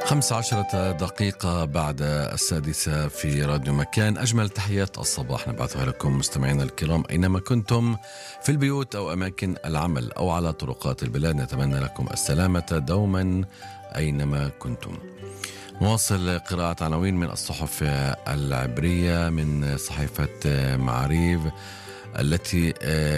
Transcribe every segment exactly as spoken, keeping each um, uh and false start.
خمس عشرة دقيقة بعد السادسة في راديو مكان. أجمل تحيات الصباح نبعثها لكم مستمعينا الكرام أينما كنتم، في البيوت أو أماكن العمل أو على طرقات البلاد. نتمنى لكم السلامة دوما أينما كنتم. نواصل قراءة عناوين من الصحف العبرية من صحيفة معاريف التي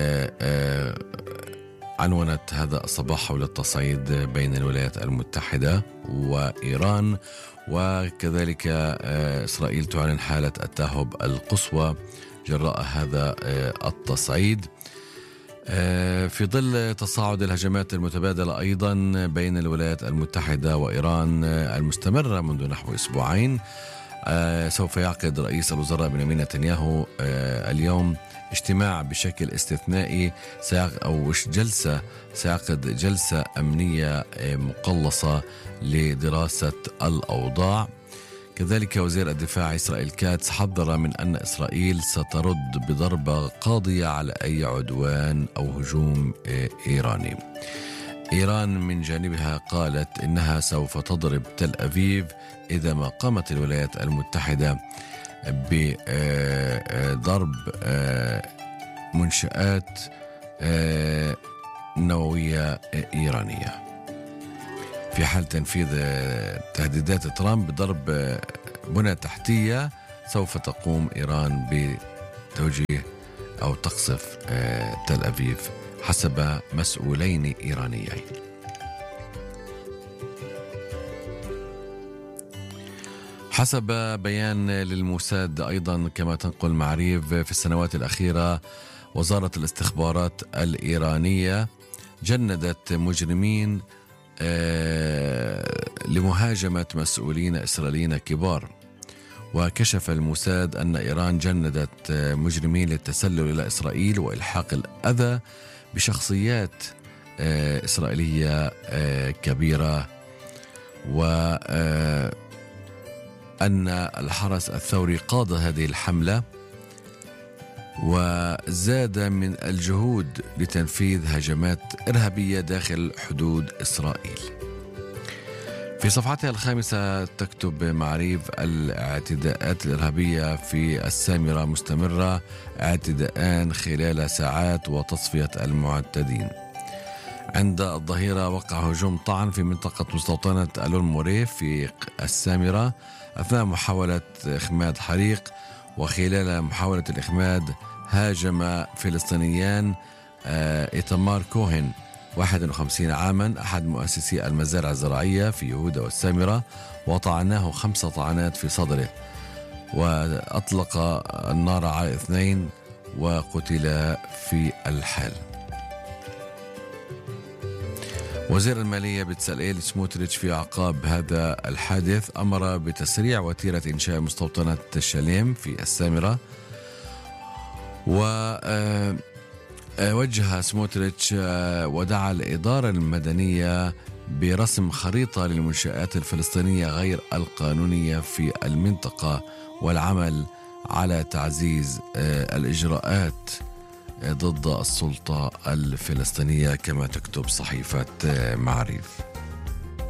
عنونت هذا الصباح حول التصعيد بين الولايات المتحدة وإيران، وكذلك إسرائيل تعلن حالة التأهب القصوى جراء هذا التصعيد في ظل تصاعد الهجمات المتبادلة أيضا بين الولايات المتحدة وإيران المستمرة منذ نحو أسبوعين. سوف يعقد رئيس الوزراء بنيامين نتنياهو اليوم اجتماع بشكل استثنائي أو جلسة سيعقد جلسة أمنية مقلصة لدراسة الأوضاع. كذلك وزير الدفاع إسرائيل كاتس حذر من أن إسرائيل سترد بضربة قاضية على أي عدوان أو هجوم إيراني. إيران من جانبها قالت إنها سوف تضرب تل أبيب إذا ما قامت الولايات المتحدة بضرب منشآت نووية إيرانية. في حال تنفيذ تهديدات ترامب بضرب بنى تحتية سوف تقوم إيران بتوجيه أو تقصف تل أبيب حسب مسؤولين إيرانيين. حسب بيان للموساد أيضا كما تنقل معاريف، في السنوات الأخيرة وزارة الاستخبارات الإيرانية جندت مجرمين لمهاجمة مسؤولين إسرائيليين كبار. وكشف الموساد أن إيران جندت مجرمين للتسلل إلى إسرائيل وإلحاق الأذى بشخصيات إسرائيلية كبيرة، وأن الحرس الثوري قاد هذه الحملة وزاد من الجهود لتنفيذ هجمات إرهابية داخل حدود إسرائيل. في صفحتها الخامسة تكتب معاريف الاعتداءات الإرهابية في السامرة مستمرة، اعتداءان خلال ساعات وتصفية المعتدين. عند الظهيرة وقع هجوم طعن في منطقة مستوطنة ألون موري في السامرة أثناء محاولة إخماد حريق، وخلال محاولة الإخماد هاجم فلسطينيان إيتمار كوهن واحد وخمسين عاما أحد مؤسسي المزارع الزراعية في يهودا والسامرة، وطعناه خمس طعنات في صدره، وأطلق النار على اثنين وقتل في الحال. وزير المالية بتساليل سموتريتش في أعقاب هذا الحادث أمر بتسريع وتيرة إنشاء مستوطنة شاليم في السامرة. ووجه سموتريتش ودعا الإدارة المدنية برسم خريطة للمنشآت الفلسطينية غير القانونية في المنطقة والعمل على تعزيز الإجراءات ضد السلطة الفلسطينية كما تكتب صحيفة معاريف.